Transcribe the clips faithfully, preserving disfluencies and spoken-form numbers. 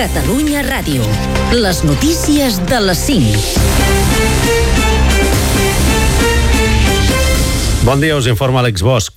Catalunya Ràdio. Les notícies de les cinc. Bon dia, us informa Àlex Bosch.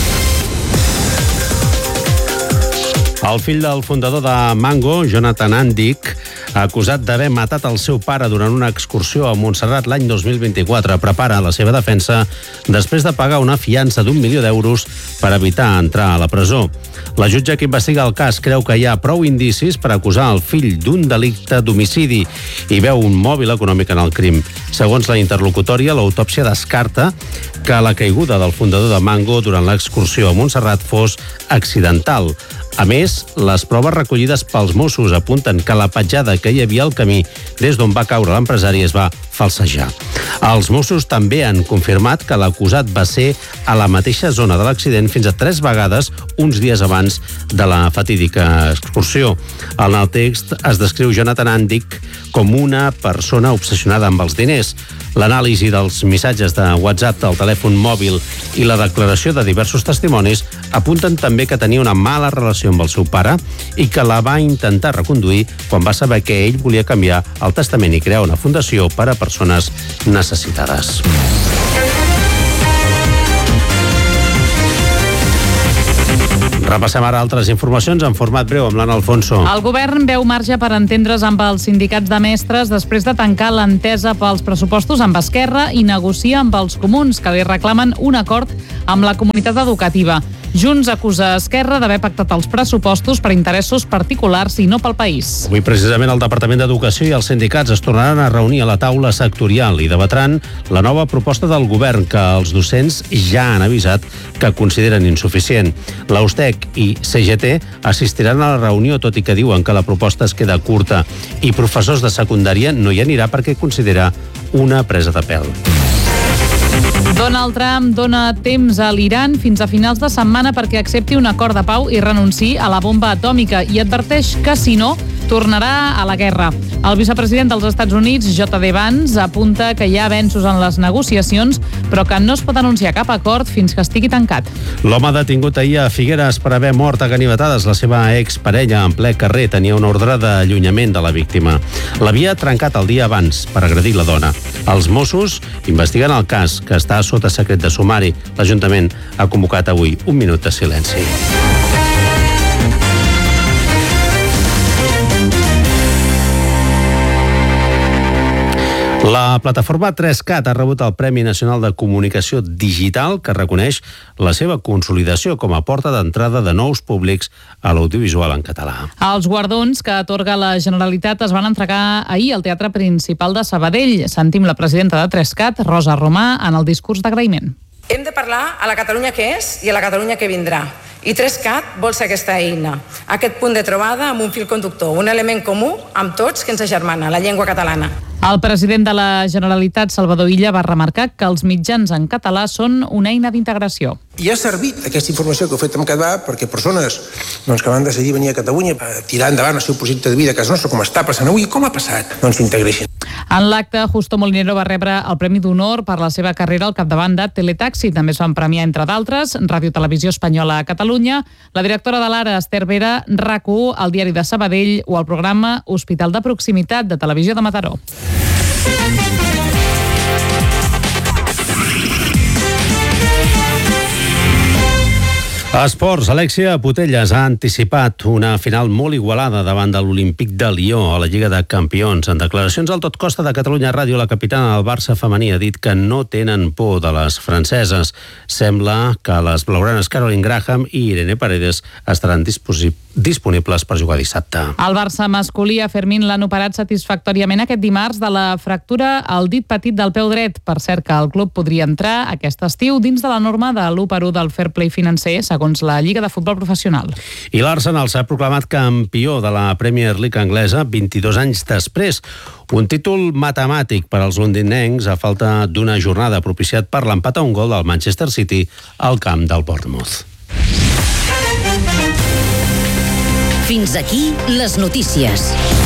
El fill del fundador de Mango, Jonathan Andic, acusat d'haver matat el seu pare durant una excursió a Montserrat l'any dos mil vint-i-quatre, prepara la seva defensa després de pagar una fiança d'un milió d'euros per evitar entrar a la presó. La jutge que investiga el cas creu que hi ha prou indicis per acusar el fill d'un delicte d'homicidi i veu un mòbil econòmic en el crim. Segons la interlocutòria, l'autòpsia descarta que la caiguda del fundador de Mango durant l'excursió a Montserrat fos accidental. A més, les proves recollides pels Mossos apunten que la petjada que hi havia al camí des d'on va caure l'empresari es va falsejar. Els Mossos també han confirmat que l'acusat va ser a la mateixa zona de l'accident fins a tres vegades uns dies abans de la fatídica excursió. En el text es descriu Jonathan Andic com una persona obsessionada amb els diners. L'anàlisi dels missatges de WhatsApp del telèfon mòbil i la declaració de diversos testimonis apunten també que tenia una mala relació amb el seu pare i que la va intentar reconduir quan va saber que ell volia canviar el testament i crear una fundació per a persones necessitades. Repassem ara altres informacions en format breu amb l'Anna Alfonso. El govern veu marge per entendre's amb els sindicats de mestres després de tancar l'entesa pels pressupostos amb Esquerra i negocia amb els comuns, que li reclamen un acord amb la comunitat educativa. Junts acusa Esquerra d'haver pactat els pressupostos per interessos particulars i no pel país. Avui precisament el Departament d'Educació i els sindicats es tornaran a reunir a la taula sectorial i debatran la nova proposta del govern que els docents ja han avisat que consideren insuficient. La U S T E C i C G T assistiran a la reunió, tot i que diuen que la proposta es queda curta, i professors de secundària no hi anirà perquè considera una presa de pèl. Donald Trump dona temps a l'Iran fins a finals de setmana perquè accepti un acord de pau i renunciï a la bomba atòmica i adverteix que, si no, tornarà a la guerra. El vicepresident dels Estats Units, J D Vance, apunta que hi ha avenços en les negociacions, però que no es pot anunciar cap acord fins que estigui tancat. L'home detingut ahir a Figueres per haver mort a ganivetades la seva exparella en ple carrer tenia una ordre d'allunyament de la víctima. L'havia trencat el dia abans per agredir la dona. Els Mossos investiguen el cas, que està sota secret de sumari. L'Ajuntament ha convocat avui un minut de silenci. La plataforma tres cat ha rebut el Premi Nacional de Comunicació Digital, que reconeix la seva consolidació com a porta d'entrada de nous públics a l'audiovisual en català. Els guardons que atorga la Generalitat es van entregar ahir al Teatre Principal de Sabadell. Sentim la presidenta de tres cat, Rosa Romà, en el discurs d'agraïment. Hem de parlar a la Catalunya que és i a la Catalunya que vindrà. I tres cat vol ser aquesta eina, aquest punt de trobada amb un fil conductor, un element comú amb tots que ens agermana, la llengua catalana. El president de la Generalitat, Salvador Illa, va remarcar que els mitjans en català són una eina d'integració. I ha servit aquesta informació que heu fet amb Català perquè persones doncs, que van decidir venir a Catalunya a tirar endavant el seu projecte de vida a casa nostra, com està passant avui, com ha passat, doncs s'integreixin. En l'acte, Justo Molinero va rebre el Premi d'Honor per la seva carrera al capdavant de Teletaxi. També es van premiar, entre d'altres, Ràdio Televisió Espanyola a Catalunya, la directora de l'Ara, Esther Vera, R A C u, el Diari de Sabadell o el programa Hospital de Proximitat de Televisió de Mataró. Esports. Alexia Putellas ha anticipat una final molt igualada davant de l'Olímpic de Lió a la Lliga de Campions. En declaracions al Tot Costa de Catalunya Ràdio, la capitana del Barça femení ha dit que no tenen por de les franceses. Sembla que les blaugranes Caroline Graham i Irene Paredes estaran disponibles per jugar dissabte. El Barça masculí a Fermín l'han operat satisfactòriament aquest dimarts de la fractura al dit petit del peu dret. Per cert, que el club podria entrar aquest estiu dins de la norma de l'u per u del fair play financer, segons la Lliga de Futbol Professional. I l'Arsenal s'ha proclamat campió de la Premier League anglesa vint-i-dos anys després. Un títol matemàtic per als londinencs a falta d'una jornada, propiciat per l'empat a un gol del Manchester City al camp del Bournemouth. Fins aquí les notícies.